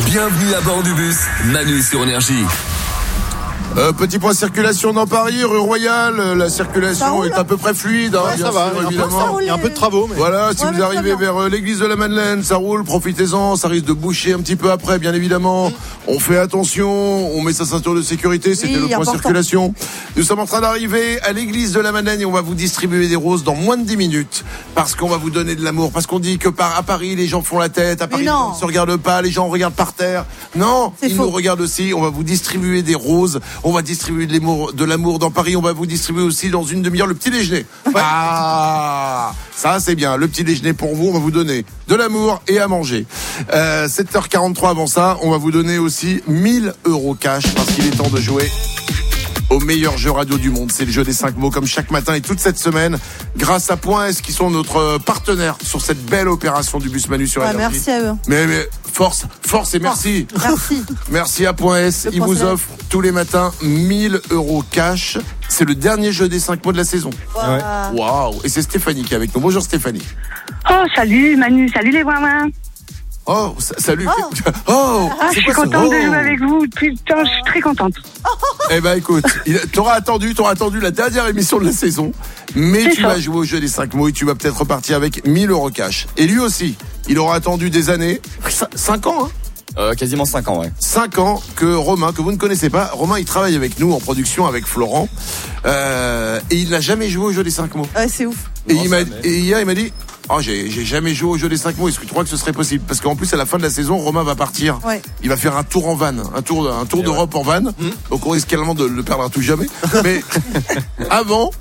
Bienvenue à bord du bus Manu sur Énergie. Petit point circulation dans Paris, rue Royale, la circulation est à peu près fluide, hein, ouais, bien ça va, sûr, évidemment. Il y a un peu de travaux. Mais... Voilà, si vous arrivez vers l'église de la Madeleine, ça roule, profitez-en, ça risque de boucher un petit peu après, bien évidemment. On fait attention, on met sa ceinture de sécurité, c'était le point circulation. Nous sommes en train d'arriver à l'église de la Madeleine et on va vous distribuer des roses dans moins de 10 minutes, parce qu'on va vous donner de l'amour, parce qu'on dit que à Paris, les gens font la tête, à Paris, les gens ne se regardent pas, les gens regardent par terre. Non, ils nous regardent aussi, on va vous distribuer des roses. On va distribuer de l'amour dans Paris. On va vous distribuer aussi dans une demi-heure le petit déjeuner. Ah, ça c'est bien. Le petit déjeuner pour vous. On va vous donner de l'amour et à manger. 7h43 avant ça, on va vous donner aussi 1000 € cash parce qu'il est temps de jouer au meilleur jeu radio du monde. C'est le jeu des 5 mots comme chaque matin et toute cette semaine grâce à Point S qui sont notre partenaire sur cette belle opération du bus Manu sur Énergie. Merci à eux. Mais force et merci. Merci. Merci à Point S. Ils vous offrent tous les matins 1000 € cash. C'est le dernier jeu des 5 mots de la saison. Waouh. Et c'est Stéphanie qui est avec nous. Bonjour Stéphanie. Oh, salut Manu, salut les ouin-ouin. Oh, salut. Je suis contente de jouer avec vous. Putain, je suis très contente. Eh ben écoute, t'auras attendu la dernière émission de la saison, mais tu vas jouer au jeu des 5 mots et tu vas peut-être repartir avec 1000 € cash. Et lui aussi, il aura attendu des années, 5 ans, hein. Quasiment 5 ans, ouais. 5 ans que Romain, que vous ne connaissez pas, Romain il travaille avec nous en production avec Florent, et il n'a jamais joué au jeu des 5 mots. Ouais, c'est ouf. Et hier il m'a dit, oh, j'ai jamais joué au jeu des 5 mots. Est-ce que tu crois que ce serait possible? Parce qu'en plus, à la fin de la saison, Romain va partir. Ouais. Il va faire un tour en van, un tour d'Europe en van. Donc on risque également de le perdre à tout jamais. Mais avant,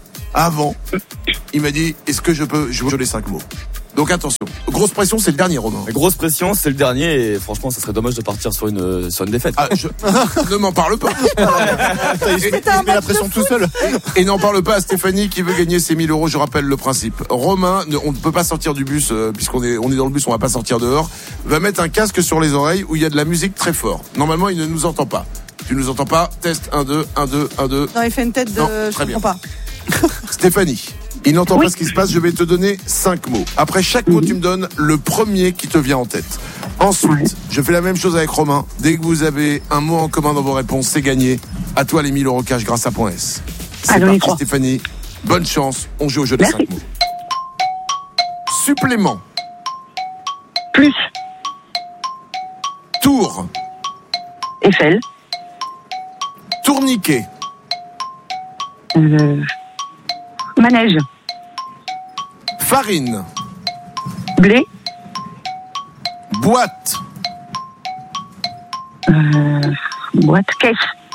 il m'a dit, est-ce que je peux jouer au jeu des 5 mots? Donc attention, grosse pression, c'est le dernier, Romain. Grosse pression, c'est le dernier et franchement, ça serait dommage de partir sur une défaite. Ah, ne m'en parle pas. Il met la pression tout seul. Et n'en parle pas à Stéphanie qui veut gagner ses 1000 €. Je rappelle le principe. Romain, on ne peut pas sortir du bus puisqu'on est dans le bus, on va pas sortir dehors. Va mettre un casque sur les oreilles où il y a de la musique très fort. Normalement, il ne nous entend pas. Tu nous entends pas? Test 1 2 1 2 1 2. Non, il fait une tête de. Non, je comprends pas. Stéphanie. Il n'entend pas ce qui se passe, je vais te donner 5 mots. Après chaque mot, tu me donnes le premier qui te vient en tête. Ensuite, je fais la même chose avec Romain. Dès que vous avez un mot en commun dans vos réponses, c'est gagné. À toi les 1000 € cash grâce à Point S. C'est parti Stéphanie, bonne chance, on joue au jeu des 5 mots. Supplément. Plus. Tour. Eiffel. Tourniquet. Manège. Farine. Blé. Boîte. Boîte. Caisse.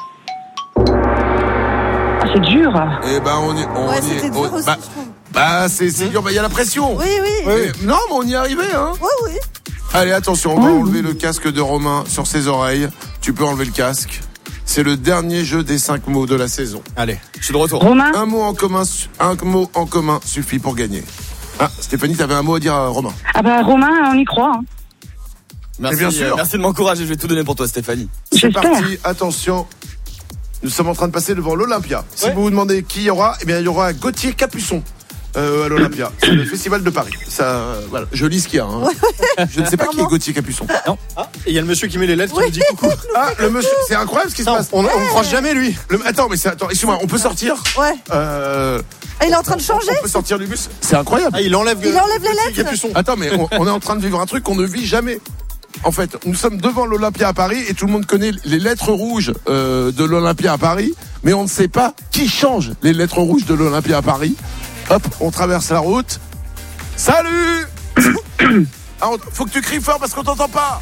Ah, c'est dur. Eh ben C'était dur aussi, je trouve. C'est dur, il y a la pression. Oui. Non, mais on y est arrivé, hein. Oui. Allez, attention, on va enlever le casque de Romain sur ses oreilles. Tu peux enlever le casque. C'est le dernier jeu des 5 mots de la saison. Allez, je suis de retour. Romain. Un mot en commun suffit pour gagner. Ah, Stéphanie, t'avais un mot à dire à Romain. Ah bah Romain, on y croit. Hein. Merci, bien sûr. Merci de m'encourager, je vais tout donner pour toi, Stéphanie. C'est parti, attention. Nous sommes en train de passer devant l'Olympia. Si vous vous demandez qui il y aura, eh bien il y aura Gauthier Capuçon. À l'Olympia, c'est le festival de Paris. Ça, voilà, je lis ce qu'il y a. Hein. Je ne sais pas qui est Gauthier Capuçon. Non. Et il y a le monsieur qui met les lettres qui nous dit coucou. Ah, le monsieur, c'est incroyable ce qui se passe. On ne croise jamais lui. Attends, excuse-moi, on peut sortir? Ouais. Il est en train de changer. On peut sortir du bus. C'est incroyable. Ah, il enlève les lettres. Capuçon. Attends, mais on est en train de vivre un truc qu'on ne vit jamais. En fait, nous sommes devant l'Olympia à Paris et tout le monde connaît les lettres rouges de l'Olympia à Paris, mais on ne sait pas qui change les lettres rouges de l'Olympia à Paris. Hop, on traverse la route. Salut. Faut que tu cries fort parce qu'on t'entend pas.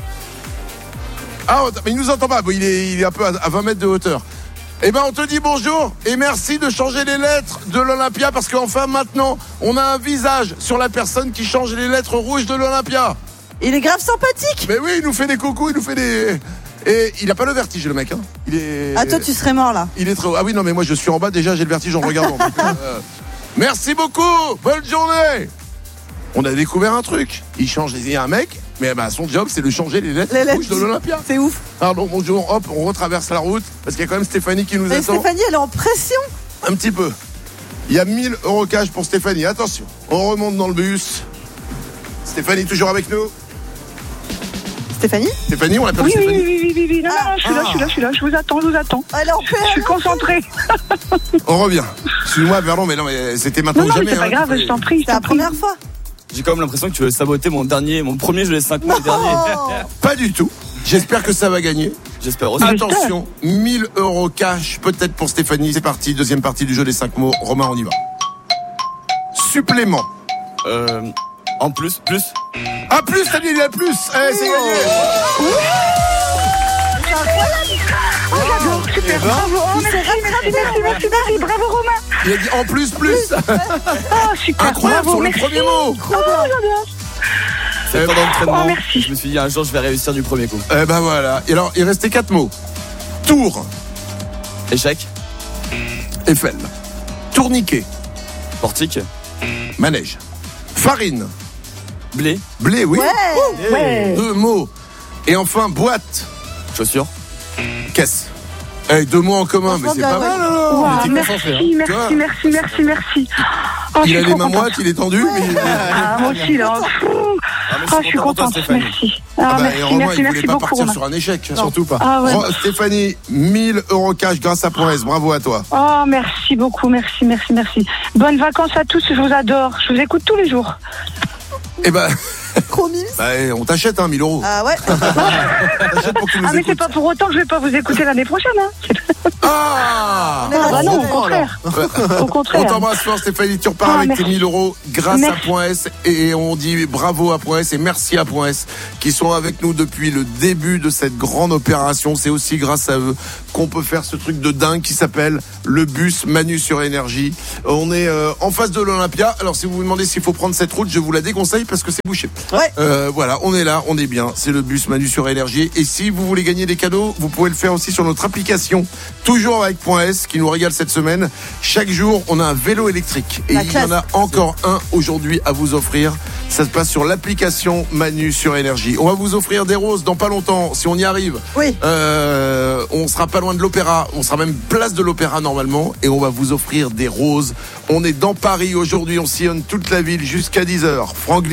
Ah, mais il nous entend pas. Bon, il est un peu à 20 mètres de hauteur. Eh ben, on te dit bonjour et merci de changer les lettres de l'Olympia parce qu'enfin maintenant, on a un visage sur la personne qui change les lettres rouges de l'Olympia. Il est grave sympathique. Mais oui, il nous fait des coucous, il nous fait des... Et il a pas le vertige, le mec. Hein. Il est... Ah, toi, tu serais mort, là. Il est trop... Ah oui, non, mais moi, je suis en bas. Déjà, j'ai le vertige en regardant. Donc, merci beaucoup. Bonne journée. On a découvert un truc. Il change les... Il y a un mec, mais son job, c'est de changer les lettres rouges de l'Olympia. C'est ouf. Pardon, bonjour. Hop, on retraverse la route. Parce qu'il y a quand même Stéphanie qui nous attend. Stéphanie, elle est en pression. Un petit peu. Il y a 1000 € cash pour Stéphanie. Attention, on remonte dans le bus. Stéphanie, toujours avec nous? Stéphanie, on l'appelle Oui, Stéphanie. oui. Non, je suis là. Je vous attends. elle est en paix. Je suis concentrée. On revient. Excuse-moi, Vernon, mais non, mais c'était maintenant Non, ou mais jamais. c'est pas grave, je t'en prie. C'est la première fois. J'ai quand même l'impression que tu veux saboter mon premier jeu des 5 mois dernier. Pas du tout. J'espère que ça va gagner. J'espère aussi. Attention, 1000 € cash, peut-être pour Stéphanie. C'est parti, deuxième partie du jeu des 5 mots. Romain, on y va. Supplément. En plus. Ah, plus, t'as dit il y a plus. Eh, c'est gagné. Oh, j'adore, super, bravo. Oh, merci, bravo Romain. Il a dit en plus. Oh, super, Incroyable bravo, sur le merci. premier mot. Oh, j'adore. C'est pas d'entraînement. Oh, merci. Je me suis dit un jour je vais réussir du premier coup. Eh ben voilà. Et alors, il restait 4 mots. Tour, Échec, Eiffel. Tourniquet, portique, manège. Farine, blé, blé, oui. Ouais. 2 mots. Et enfin, boîte, chaussures. caisse. Eh, 2 mots en commun, mais c'est pas mal. Wow, était concentré, merci. Oh, Il je a suis les trop mains contente. moites, il est tendu, mais... Ah, moi aussi, là. Je suis contente, Stéphanie. merci. Ah bah, et Romain, il voulait Merci pas beaucoup, partir Romain. sur un échec. Surtout pas. Ah ouais. Stéphanie, 1000 € cash grâce à .s. Bravo à toi. Oh, merci beaucoup, merci. Bonnes vacances à tous, je vous adore. Je vous écoute tous les jours. Eh ben, Trop mime. on t'achète 1000 €. Ah ouais. T'achètes pour que tu nous Ah, mais écoutes. c'est pas pour autant que je vais pas vous écouter l'année prochaine, hein. Ah Ah bah non, au contraire. Au On contraire. t'embrasse fort, Stéphanie. Tu repars Ah, avec merci. tes 1000 € grâce Merci. à .s. Et on dit bravo à .s et merci à .s qui sont avec nous depuis le début de cette grande opération. C'est aussi grâce à eux qu'on peut faire ce truc de dingue qui s'appelle le bus Manu sur Énergie. On est en face de l'Olympia. Alors si vous vous demandez s'il faut prendre cette route, je vous la déconseille parce que c'est bouché. Ouais. Voilà, on est là, on est bien. C'est le bus Manu sur Énergie. Et si vous voulez gagner des cadeaux, vous pouvez le faire aussi sur notre application. Toujours avec .s qui nous régale cette semaine. Chaque jour, on a un vélo électrique. Et La il y classe. en a encore un aujourd'hui à vous offrir. Ça se passe sur l'application Manu sur Énergie. On va vous offrir des roses dans pas longtemps, si on y arrive. Oui. On sera pas loin de l'Opéra. On sera même place de l'Opéra normalement. Et on va vous offrir des roses. On est dans Paris aujourd'hui. On sillonne toute la ville jusqu'à 10h. Franck